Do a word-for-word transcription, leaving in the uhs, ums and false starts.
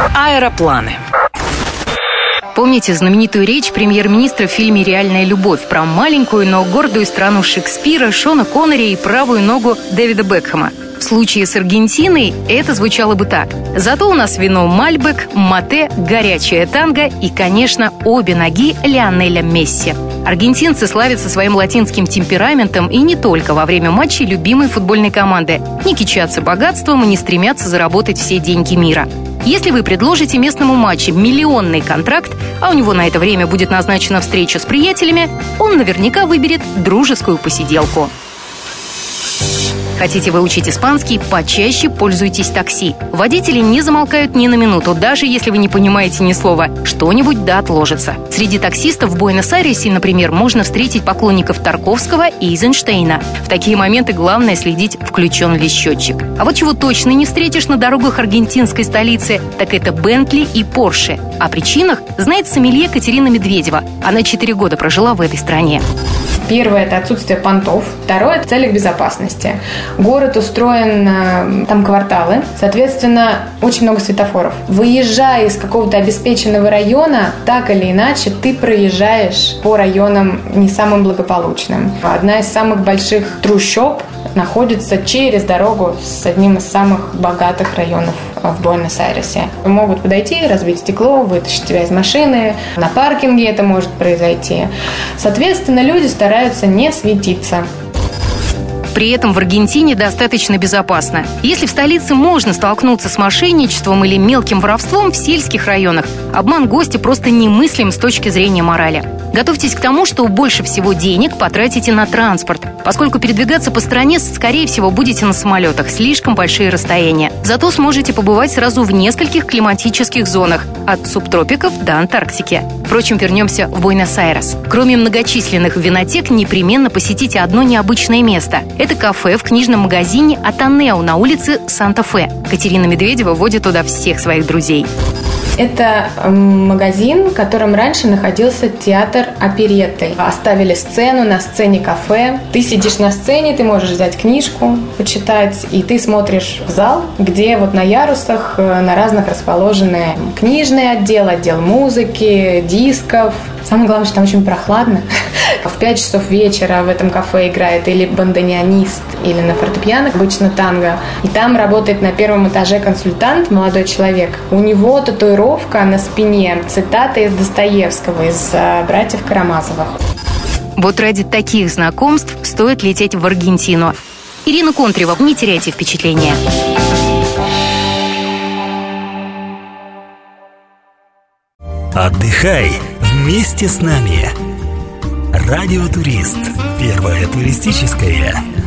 Про аэропланы. Помните знаменитую речь премьер-министра в фильме «Реальная любовь» про маленькую, но гордую страну Шекспира, Шона Коннери и правую ногу Дэвида Бекхэма? В случае с Аргентиной это звучало бы так. Зато у нас вино Мальбек, Мате, горячая танго и, конечно, обе ноги Лионеля Месси. Аргентинцы славятся своим латинским темпераментом и не только во время матчей любимой футбольной команды. Не кичатся богатством и не стремятся заработать все деньги мира. Если вы предложите местному матчу миллионный контракт, а у него на это время будет назначена встреча с приятелями, он наверняка выберет дружескую посиделку. Хотите выучить испанский? Почаще пользуйтесь такси. Водители не замолкают ни на минуту, даже если вы не понимаете ни слова. Что-нибудь да отложится. Среди таксистов в Буэнос-Айресе, например, можно встретить поклонников Тарковского и Эйзенштейна. В такие моменты главное следить, включен ли счетчик. А вот чего точно не встретишь на дорогах аргентинской столицы, так это Бентли и Порше. О причинах знает сомелье Катерина Медведева. Она четыре года прожила в этой стране. Первое – это отсутствие понтов. Второе – в целях безопасности. Город устроен, там кварталы, соответственно, очень много светофоров. Выезжая из какого-то обеспеченного района, так или иначе, ты проезжаешь по районам не самым благополучным. Одна из самых больших трущоб находится через дорогу с одним из самых богатых районов в Буэнос-Айресе. Могут подойти, разбить стекло, вытащить тебя из машины. На паркинге это может произойти. Соответственно, люди стараются не светиться. При этом в Аргентине достаточно безопасно. Если в столице можно столкнуться с мошенничеством или мелким воровством, в сельских районах обман гостя просто немыслим с точки зрения морали. Готовьтесь к тому, что больше всего денег потратите на транспорт, поскольку передвигаться по стране, скорее всего, будете на самолетах, слишком большие расстояния. Зато сможете побывать сразу в нескольких климатических зонах, от субтропиков до Антарктики. Впрочем, вернемся в Буэнос-Айрес. Кроме многочисленных винотек, непременно посетите одно необычное место. Это кафе в книжном магазине Атенео на улице Санта-Фе. Катерина Медведева водит туда всех своих друзей. Это магазин, в котором раньше находился театр оперетты. Оставили сцену, на сцене кафе. Ты сидишь на сцене, ты можешь взять книжку, почитать, и ты смотришь в зал, где вот на ярусах на разных расположены книжный отдел, отдел музыки, дисков. Самое главное, что там очень прохладно. В пять часов вечера в этом кафе играет или бандонеонист, или на фортепиано, обычно танго. И там работает на первом этаже консультант, молодой человек. У него татуировка на спине, цитата из Достоевского, из «Братьев Карамазовых». Вот ради таких знакомств стоит лететь в Аргентину. Ирина Контрева, не теряйте впечатления. Отдыхай вместе с нами. Радио Турист. Первое туристическое.